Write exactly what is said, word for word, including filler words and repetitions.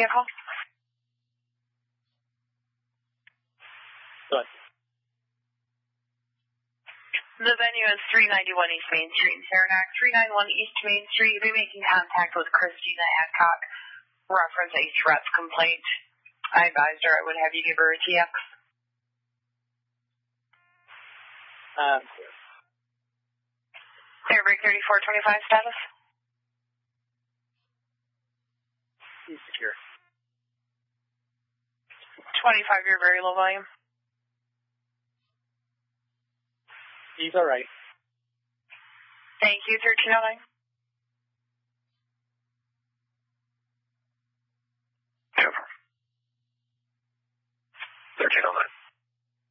vehicle? Good. The venue is three ninety-one East Main Street in Saranac. three ninety-one East Main Street. You'll be making contact with Christina Adcock. Reference a threats complaint. I advised her I would have you give her a T X. Um, Airbag thirty-four twenty-five status? He's secure. twenty-five, you're very low volume. He's all right. Thank you, thirteen oh nine.